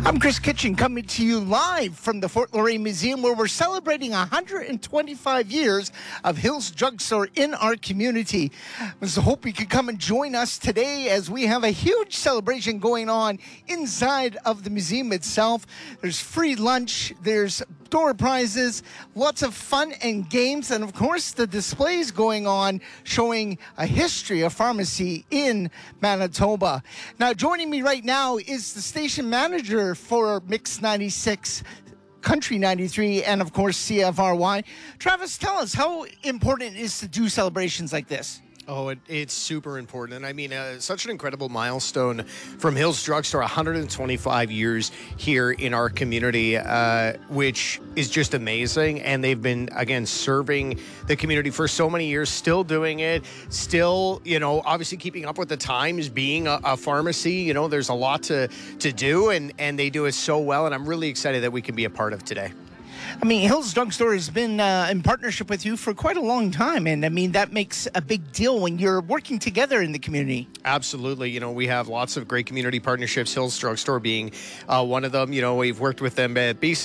I'm Chris Kitchen coming to you live from the Fort Laurier Museum, where we're celebrating 125 years of Hills Drugstore in our community. I so hope you could come and join us today as we have a huge celebration going on inside of the museum itself. There's free lunch, there's door prizes, lots of fun and games, and of course the displays going on showing a history of pharmacy in Manitoba. Now joining me right now is the station manager for Mix 96, Country 93, and of course CFRY. Travis, tell us how important it is to do celebrations like this. Oh, it's super important. And I mean, such an incredible milestone from Hills Drugstore, 125 years here in our community, which is just amazing. And they've been, again, serving the community for so many years, still doing it, still, obviously keeping up with the times, being a pharmacy. There's a lot to do, and they do it so well. And I'm really excited that we can be a part of today. I mean, Hills Drugstore has been in partnership with you for quite a long time, and I mean, that makes a big deal when you're working together in the community. Absolutely. We have lots of great community partnerships, Hills Drugstore being one of them. We've worked with them at BC